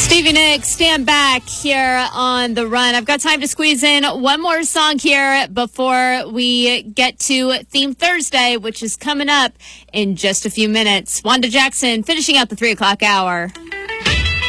Stevie Nicks, Stand Back here on The Run. I've got time to squeeze in one more song here before we get to Theme Thursday, which is coming up in just a few minutes. Wanda Jackson finishing out the 3 o'clock hour.